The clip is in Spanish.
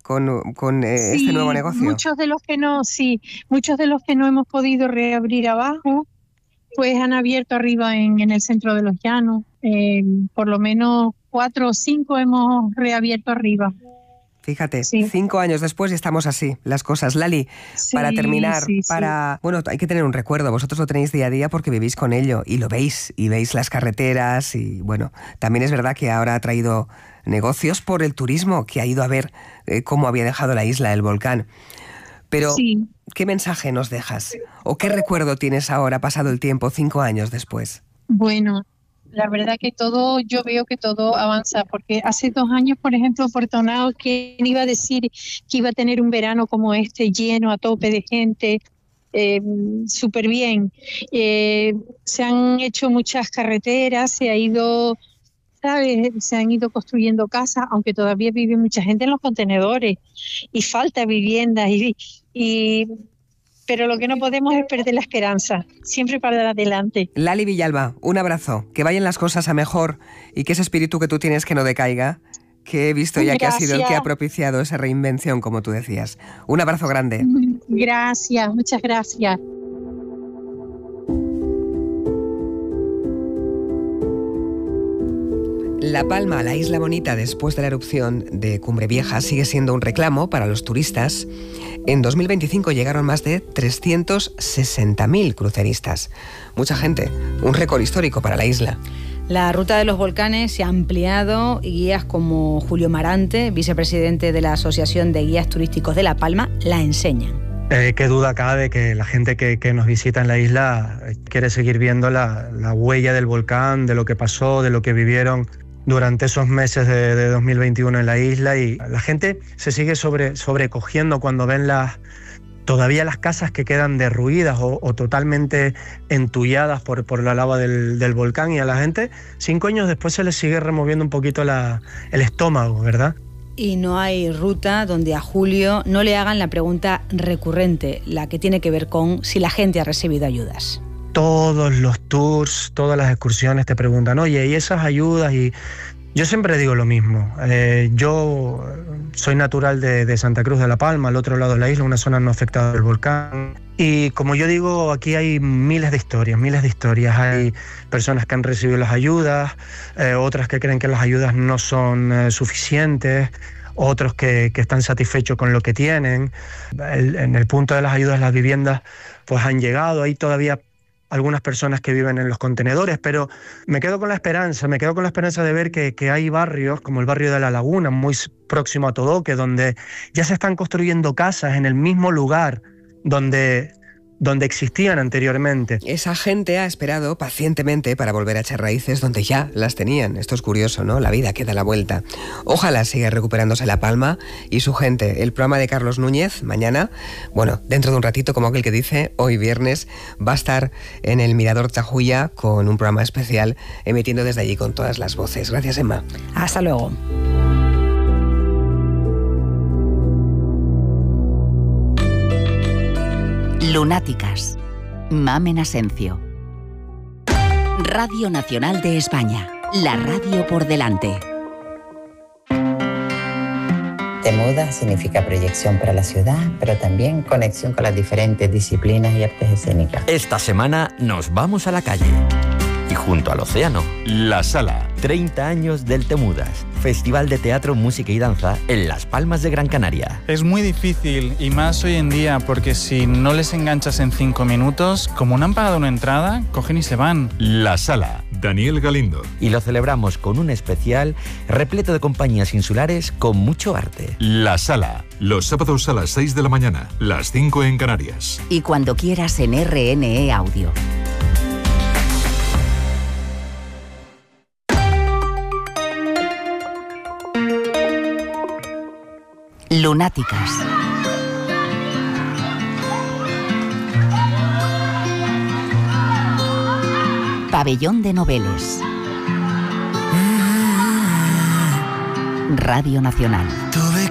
Sí, este nuevo negocio. Muchos de los que no hemos podido reabrir abajo, pues han abierto arriba en el centro de los llanos. Por lo menos 4 o 5 hemos reabierto arriba. Fíjate, Sí. 5 años después y estamos así, las cosas. Lali, para terminar, bueno, hay que tener un recuerdo. Vosotros lo tenéis día a día porque vivís con ello y lo veis, y veis las carreteras y, bueno, también es verdad que ahora ha traído negocios por el turismo, que ha ido a ver cómo había dejado la isla el volcán. Pero, ¿qué mensaje nos dejas? ¿O qué recuerdo tienes ahora, pasado el tiempo, 5 años después? Bueno, la verdad que yo veo que todo avanza, porque hace 2 años, por ejemplo, Puerto Nao, ¿quién iba a decir que iba a tener un verano como este, lleno a tope de gente? Súper bien. Se han hecho muchas carreteras, se han ido construyendo casas, aunque todavía vive mucha gente en los contenedores y falta viviendas pero lo que no podemos es perder la esperanza, siempre para adelante. Lali Villalba, un abrazo, que vayan las cosas a mejor y que ese espíritu que tú tienes que no decaiga, que he visto ya que ha sido el que ha propiciado esa reinvención, como tú decías. Un abrazo grande. Gracias, muchas gracias. La Palma, la isla bonita después de la erupción de Cumbre Vieja, sigue siendo un reclamo para los turistas. En 2025 llegaron más de 360.000 cruceristas. Mucha gente, un récord histórico para la isla. La ruta de los volcanes se ha ampliado y guías como Julio Marante, vicepresidente de la Asociación de Guías Turísticos de La Palma, la enseñan. Qué duda cabe que la gente que nos visita en la isla quiere seguir viendo la huella del volcán, de lo que pasó, de lo que vivieron durante esos meses de 2021 en la isla, y la gente se sigue sobrecogiendo cuando ven todavía las casas que quedan derruidas o totalmente entulladas por la lava del volcán, y a la gente 5 años después se les sigue removiendo un poquito el estómago, ¿verdad? Y no hay ruta donde a Julio no le hagan la pregunta recurrente, la que tiene que ver con si la gente ha recibido ayudas. Todos los tours, todas las excursiones te preguntan, oye, ¿y esas ayudas? Y yo siempre digo lo mismo. Yo soy natural de Santa Cruz de la Palma, al otro lado de la isla, una zona no afectada del volcán. Y como yo digo, aquí hay miles de historias. Hay personas que han recibido las ayudas, otras que creen que las ayudas no son suficientes, otros que están satisfechos con lo que tienen. En el punto de las ayudas, las viviendas pues han llegado. Hay todavía algunas personas que viven en los contenedores, pero me quedo con la esperanza de ver que hay barrios, como el barrio de La Laguna, muy próximo a Todoque, donde ya se están construyendo casas en el mismo lugar donde existían anteriormente. Esa gente ha esperado pacientemente para volver a echar raíces donde ya las tenían. Esto es curioso, ¿no? La vida que da la vuelta. Ojalá siga recuperándose La Palma y su gente. El programa de Carlos Núñez, mañana, bueno, dentro de un ratito, como aquel que dice, hoy viernes, va a estar en el Mirador Tajuya con un programa especial, emitiendo desde allí con todas las voces. Gracias, Emma. Hasta luego. Lunáticas. Mamen Asencio. Radio Nacional de España. La radio por delante. Temudas significa proyección para la ciudad, pero también conexión con las diferentes disciplinas y artes escénicas. Esta semana nos vamos a la calle. Y junto al océano, La Sala, 30 años del Temudas, Festival de Teatro, Música y Danza en Las Palmas de Gran Canaria. Es muy difícil, y más hoy en día, porque si no les enganchas en 5 minutos, como no han pagado una entrada, cogen y se van. La Sala, Daniel Galindo. Y lo celebramos con un especial repleto de compañías insulares con mucho arte. La Sala, los sábados a las 6 de la mañana, las 5 en Canarias. Y cuando quieras en RNE Audio. Lunáticas. Pabellón de Noveles. Radio Nacional.